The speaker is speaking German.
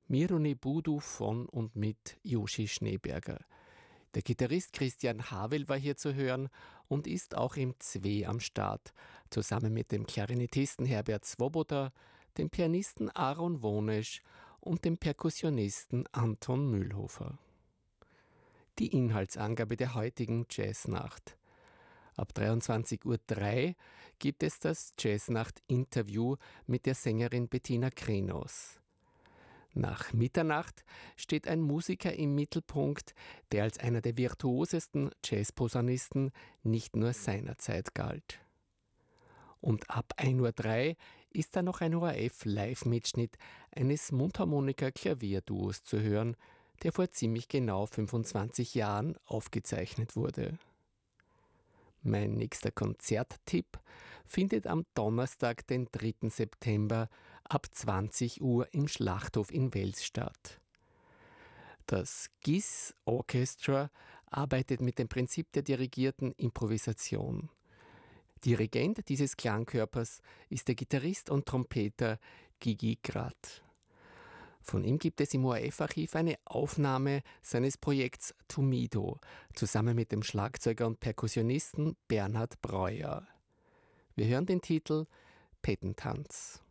Miruni Budu von und mit Joshi Schneeberger. Der Gitarrist Christian Havel war hier zu hören und ist auch im Zwe am Start, zusammen mit dem Klarinettisten Herbert Swoboda, dem Pianisten Aaron Wonesch und dem Perkussionisten Anton Mühlhofer. Die Inhaltsangabe der heutigen Jazznacht. Ab 23:03 Uhr gibt es das Jazznacht-Interview mit der Sängerin Bettina Krenos. Nach Mitternacht steht ein Musiker im Mittelpunkt, der als einer der virtuosesten Jazzposaunisten nicht nur seiner Zeit galt. Und ab 1:03 Uhr ist da noch ein ORF-Live-Mitschnitt eines Mundharmonika-Klavierduos zu hören, der vor ziemlich genau 25 Jahren aufgezeichnet wurde. Mein nächster Konzerttipp findet am Donnerstag, den 3. September ab 20 Uhr im Schlachthof in Wels statt. Das GIS Orchestra arbeitet mit dem Prinzip der dirigierten Improvisation. Dirigent dieses Klangkörpers ist der Gitarrist und Trompeter Gigi Gratt. Von ihm gibt es im ORF-Archiv eine Aufnahme seines Projekts Tumido, zusammen mit dem Schlagzeuger und Perkussionisten Bernhard Breuer. Wir hören den Titel Pettentanz.